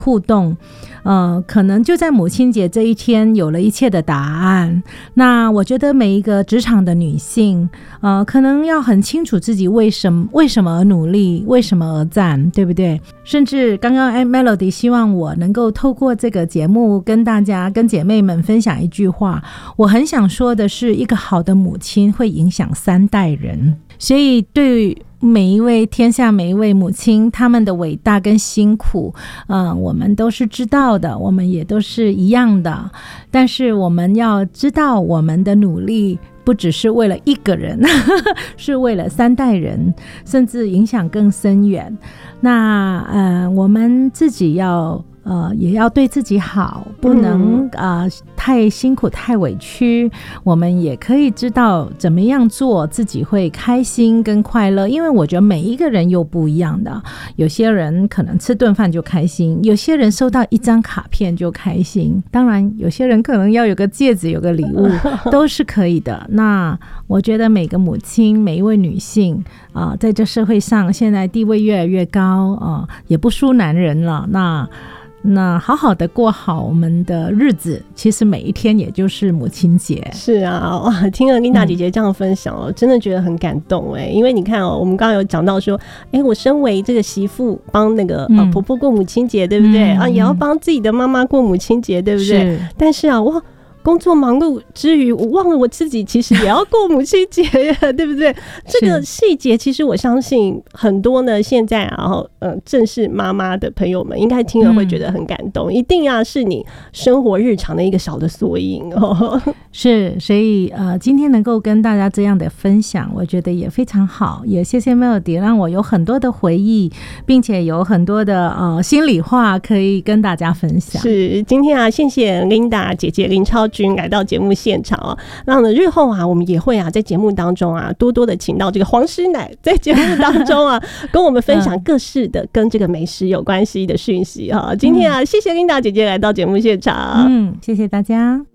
互动，可能就在母亲节这一天有了一切的答案。那我觉得每一个职场的女性，可能要很清楚自己为什么而努力，为什么而战，对不对？甚至刚刚Melody 希望我能够透过这个节目跟大家、跟姐妹们分享一句话，我很想说的是，一个好的母亲会影响3代人。所以对天下每一位母亲，她们的伟大跟辛苦，我们都是知道的，我们也都是一样的。但是我们要知道，我们的努力不只是为了一个人是为了3代人，甚至影响更深远。那我们自己也要对自己好，不能太辛苦太委屈。我们也可以知道怎么样做自己会开心跟快乐，因为我觉得每一个人又不一样的，有些人可能吃顿饭就开心，有些人收到一张卡片就开心，当然有些人可能要有个戒指有个礼物都是可以的。那我觉得每个母亲每一位女性在这社会上现在地位越来越高也不输男人了。那好好的过好我们的日子，其实每一天也就是母亲节。是啊，哇，听了Linda姐姐这样分享真的觉得很感动因为你看我们刚刚有讲到说我身为这个媳妇帮那个婆婆过母亲节，对不对也要帮自己的妈妈过母亲节，对不对？但是哇，工作忙碌之余，我忘了我自己其实也要过母亲节对不对？这个细节其实我相信很多呢现在正是妈妈的朋友们应该听了会觉得很感动，一定是你生活日常的一个小的缩影是，所以今天能够跟大家这样的分享，我觉得也非常好，也谢谢 Melody 让我有很多的回忆，并且有很多的心里话可以跟大家分享。是，今天谢谢 Linda 姐姐林超君来到节目现场那日后我们也会在节目当中多多的请到这个黄师奶在节目当中跟我们分享各式的跟这个美食有关系的讯息今天谢谢 Linda 姐姐来到节目现场。谢谢大家。